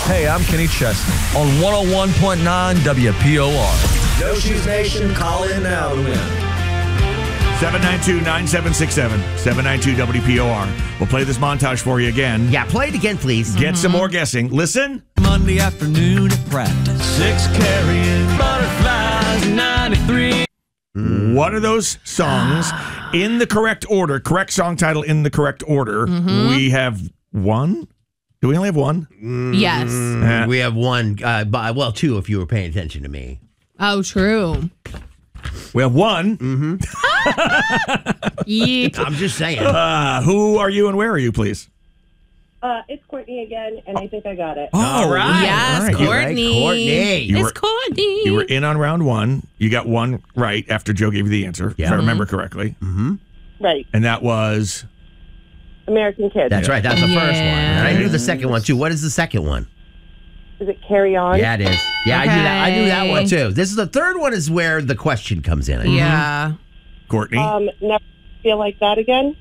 Hey, I'm Kenny Chesney on 101.9 WPOR. No Shoes Nation, call in now to win. 792-9767, 792-WPOR. We'll play this montage for you again. Yeah, play it again, please. Get some more guessing. Listen. Monday afternoon at practice. 6 carrying butterflies, 93. What are those songs in the correct order? Correct song title in the correct order. We have one. Do we only have one? Yes. We have one, two if you were paying attention to me. Oh, true. We have one. Yeah. I'm just saying. Who are you and where are you, please? It's Courtney again, and I think I got it. All right. Yes, All right. Courtney. Courtney. You were- It's Courtney. You were in on round one. You got one right after Joe gave you the answer, if I remember correctly. Right. And that was... American Kids. That's right. That's the first one. Yeah. And I knew the second one, too. What is the second one? Is it Carry On? Yeah, it is. Yeah, I knew that. I knew that Okay. one, too. This is the third one is where the question comes in. Yeah. Courtney. Never Feel Like That Again?